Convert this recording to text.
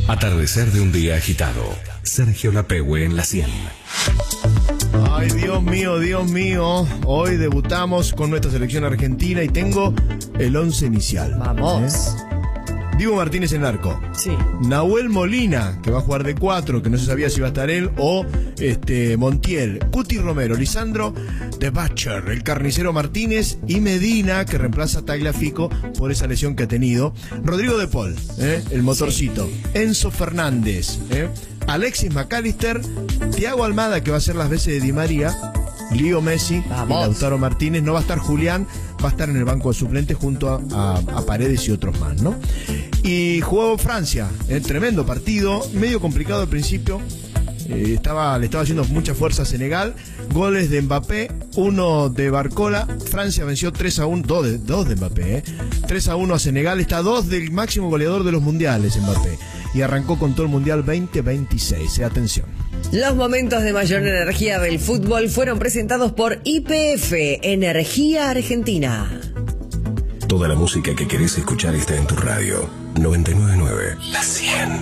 Atardecer de un día agitado. Sergio Lapehue en la 100. Ay, Dios mío. Hoy debutamos con nuestra selección argentina y tengo el 11 inicial. Vamos. Dibu Martínez en el arco. Sí. Nahuel Molina, que va a jugar de 4, que no se sabía si iba a estar él, o Montiel, Cuti Romero, Lisandro The Butcher, el Carnicero Martínez y Medina, que reemplaza a Tagliafico por esa lesión que ha tenido. Rodrigo De Paul, el motorcito. Sí. Enzo Fernández, Alexis McAllister, Thiago Almada, que va a hacer las veces de Di María, Leo Messi, y Lautaro Martínez. No va a estar Julián, va a estar en el banco de suplentes junto a Paredes y otros más, ¿no? Y jugó Francia, tremendo partido, medio complicado al principio. Le estaba haciendo mucha fuerza a Senegal. Goles de Mbappé, 1 de Barcola. Francia venció 3-1, 2 de Mbappé, 3-1 a Senegal. Está 2 del máximo goleador de los mundiales, Mbappé. Y arrancó con todo el Mundial 2026. Atención. Los momentos de mayor energía del fútbol fueron presentados por YPF, Energía Argentina. Toda la música que querés escuchar está en tu radio. 99.9, la 100.